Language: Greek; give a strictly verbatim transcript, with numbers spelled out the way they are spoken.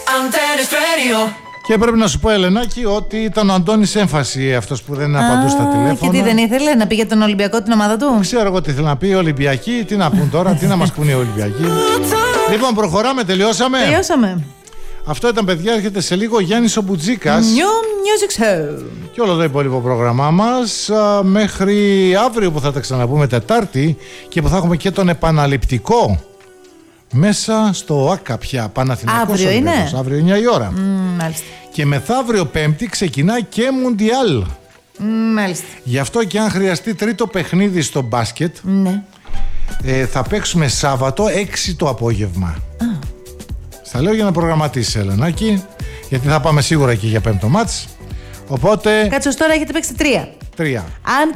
Και πρέπει να σου πω, Ελενάκη, ότι ήταν ο Αντώνης έμφαση αυτός που δεν απαντούσε στα τηλέφωνα. Και τι δεν ήθελε, να πει για τον Ολυμπιακό την ομάδα του? Ξέρω εγώ τι ήθελε να πει οι Ολυμπιακοί, τι να πούν τώρα, τι να μας πούν οι Ολυμπιακοί. Λοιπόν, προχωράμε, τελειώσαμε. Τελειώσαμε. Αυτό ήταν, παιδιά, έρχεται σε λίγο Γιάννης ο Μπουτζίκας. New Music Show. Και όλο το υπόλοιπο πρόγραμμά μας α, μέχρι αύριο που θα τα ξαναπούμε Τετάρτη και που θα έχουμε και τον επαναληπτικό μέσα στο ΆΚΑ πια. Παναθηναϊκός Αύριο Ολυμπιακός. είναι. Αύριο εννιά η ώρα. Mm, μάλιστα. Και μεθαύριο Πέμπτη ξεκινάει και Μουντιάλ. Mm, μάλιστα. Γι' αυτό και αν χρειαστεί τρίτο παιχνίδι στο μπάσκετ, Ναι. ε, θα παίξουμε Σάββατο έξι το απόγευμα. Ah. Στα λέω για να προγραμματίσεις, Ελενάκη, γιατί θα πάμε σίγουρα εκεί για πέμπτο μάτς. Οπότε Κάτσε ως τώρα έχετε παίξει τρία. τρία. Αν